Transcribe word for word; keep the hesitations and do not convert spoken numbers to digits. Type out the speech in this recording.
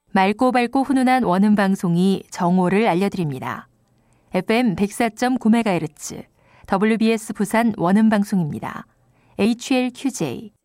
맑고 밝고 훈훈한 원음 방송이 정오를 알려드립니다. 에프엠 백사 점 구 메가헤르츠 더블유비에스 부산 원음 방송입니다. 에이치엘큐제이